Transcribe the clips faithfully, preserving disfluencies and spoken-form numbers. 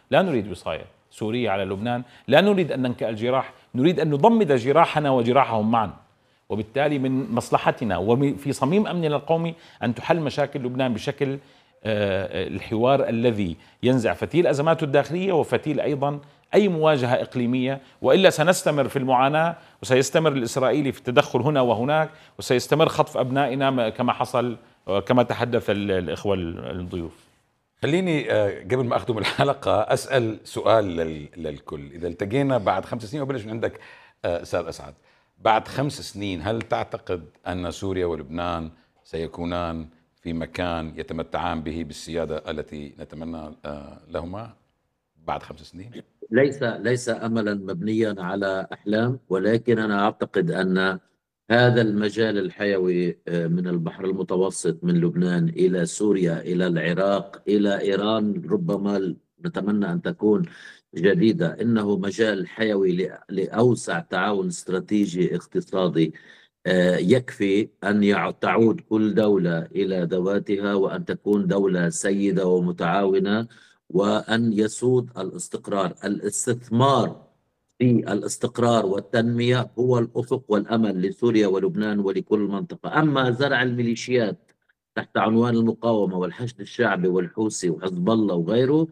لا نريد وصاية سورية على لبنان، لا نريد أن ننكأ الجراح، نريد أن نضمد جراحنا وجراحهم معا. وبالتالي من مصلحتنا وفي صميم أمننا القومي أن تحل مشاكل لبنان بشكل الحوار الذي ينزع فتيل أزماته الداخلية وفتيل أيضا أي مواجهة إقليمية، وإلا سنستمر في المعاناة، وسيستمر الإسرائيلي في التدخل هنا وهناك، وسيستمر خطف أبنائنا كما حصل كما تحدث الإخوة الضيوف. خليني قبل ما أختم الحلقة أسأل سؤال للكل. إذا التقينا بعد خمس سنين، وبلش من عندك أستاذ أسعد، بعد خمس سنين هل تعتقد أن سوريا ولبنان سيكونان في مكان يتمتعان به بالسيادة التي نتمنى لهما بعد خمس سنين؟ ليس ليس أملا مبنيا على أحلام، ولكن أنا أعتقد أن هذا المجال الحيوي من البحر المتوسط، من لبنان إلى سوريا إلى العراق إلى إيران، ربما نتمنى أن تكون جديدة، إنه مجال حيوي لأوسع تعاون استراتيجي اقتصادي يكفي أن تعود كل دولة إلى ذواتها، وأن تكون دولة سيدة ومتعاونة، وأن يسود الاستقرار. الاستثمار في الاستقرار والتنمية هو الأفق والأمل لسوريا ولبنان ولكل منطقة. أما زرع الميليشيات تحت عنوان المقاومة والحشد الشعبي والحوثي وحزب الله وغيره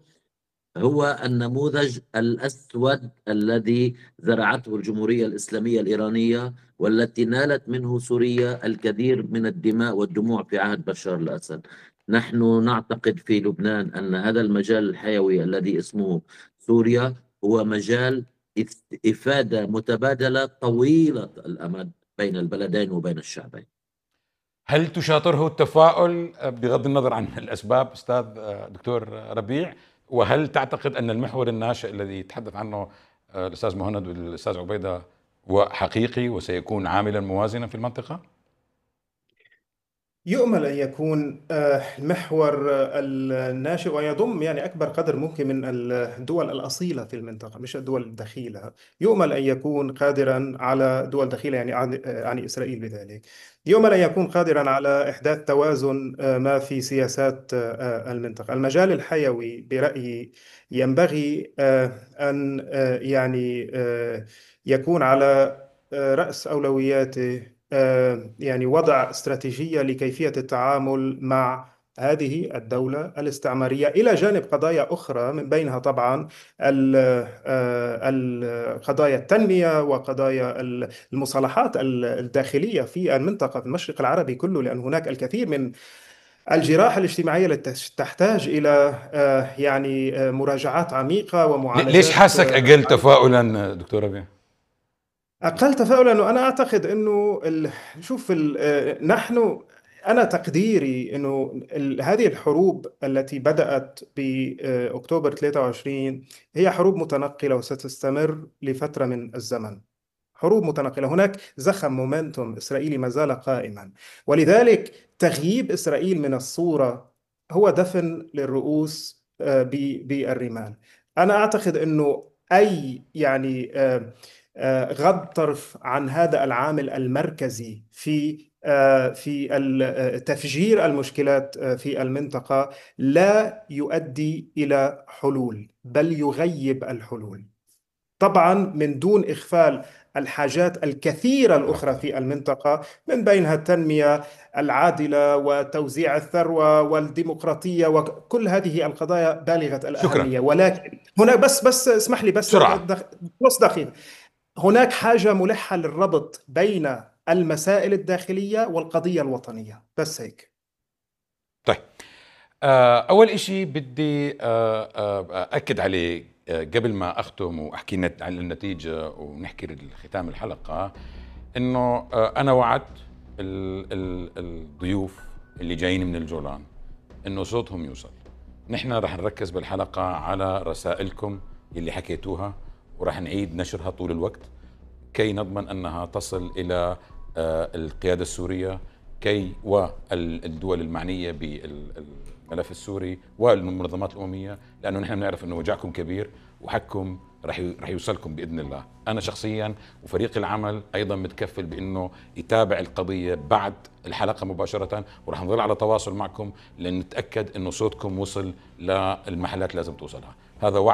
هو النموذج الأسود الذي زرعته الجمهورية الإسلامية الإيرانية، والتي نالت منه سوريا الكثير من الدماء والدموع في عهد بشار الأسد. نحن نعتقد في لبنان أن هذا المجال الحيوي الذي اسمه سوريا هو مجال إفادة متبادلة طويلة الأمد بين البلدين وبين الشعبين. هل تشاطره التفاؤل بغض النظر عن الأسباب أستاذ دكتور ربيع؟ وهل تعتقد أن المحور الناشئ الذي يتحدث عنه الأستاذ مهند والأستاذ عبيدة هو حقيقي وسيكون عاملا موازنا في المنطقة؟ يؤمل أن يكون المحور الناشئ ويضم يعني أكبر قدر ممكن من الدول الأصيلة في المنطقة، مش الدول الدخيلة. يؤمل أن يكون قادرا على دول دخيلة، يعني عن إسرائيل بذلك. يؤمل أن يكون قادرا على إحداث توازن ما في سياسات المنطقة. المجال الحيوي برأيي ينبغي أن يعني يكون على رأس أولوياته يعني وضع استراتيجية لكيفية التعامل مع هذه الدولة الاستعمارية، إلى جانب قضايا أخرى من بينها طبعا قضايا التنمية وقضايا المصالحات الداخلية في المنطقة، في المشرق العربي كله، لأن هناك الكثير من الجراحة الاجتماعية التي تحتاج إلى يعني مراجعات عميقة ومعالجات. ليش حاسك أقل تفاؤلا دكتور ربيع؟ أقل تفاؤلا أنه أنا أعتقد أنه ال... شوف ال... نحن أنا تقديري أنه ال... هذه الحروب التي بدأت بأكتوبر ثلاثة وعشرين هي حروب متنقلة وستستمر لفترة من الزمن. حروب متنقلة، هناك زخم مومنتوم إسرائيلي ما زال قائما، ولذلك تغييب إسرائيل من الصورة هو دفن للرؤوس بالرمال. أنا أعتقد أنه أي يعني غض طرف عن هذا العامل المركزي في في تفجير المشكلات في المنطقة لا يؤدي إلى حلول، بل يغيب الحلول، طبعا من دون إغفال الحاجات الكثيرة الأخرى في المنطقة، من بينها التنمية العادلة وتوزيع الثروة والديمقراطية وكل هذه القضايا بالغة الأهمية. شكرا. ولكن هنا بس بس اسمح لي بس نص دقيقة. هناك حاجة ملحة للربط بين المسائل الداخلية والقضية الوطنية، بس هيك. طيب، أول إشي بدي أكد عليه قبل ما أختم وأحكي عن النتيجة ونحكي ختام الحلقة، إنه أنا وعدت الضيوف اللي جايين من الجولان إنه صوتهم يوصل. نحن رح نركز بالحلقة على رسائلكم اللي حكيتوها، ورح نعيد نشرها طول الوقت كي نضمن أنها تصل إلى القيادة السورية كي والدول المعنية بالملف السوري والمنظمات الأممية، لأنه نحن بنعرف أنه وجعكم كبير وحقكم رح رح يوصلكم بإذن الله. أنا شخصيا وفريق العمل أيضا متكفل بأنه يتابع القضية بعد الحلقة مباشرة، ورح نظل على تواصل معكم لنتأكد أنه صوتكم وصل للمحلات لازم توصلها. هذا وعد.